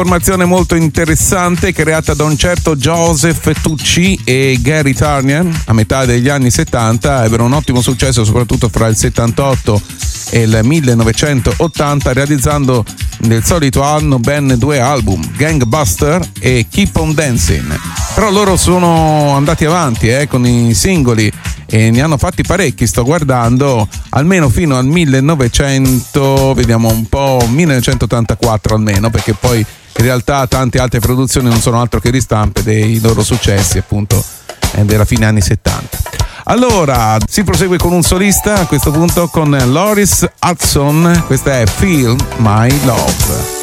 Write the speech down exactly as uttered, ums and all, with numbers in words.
Formazione molto interessante creata da un certo Joseph Tucci e Gary Turner a metà degli anni settanta, ebbero un ottimo successo soprattutto fra il settantotto e il millenovecentottanta, realizzando nel solito anno ben due album, Gangbuster e Keep on Dancing. Però loro sono andati avanti eh, con i singoli e ne hanno fatti parecchi, sto guardando, almeno fino al millenovecento, vediamo un po', millenovecentottantaquattro almeno, perché poi in realtà tante altre produzioni non sono altro che ristampe dei loro successi appunto della fine anni settanta. Allora si prosegue con un solista a questo punto con Loris Hudson, questa è Feel My Love.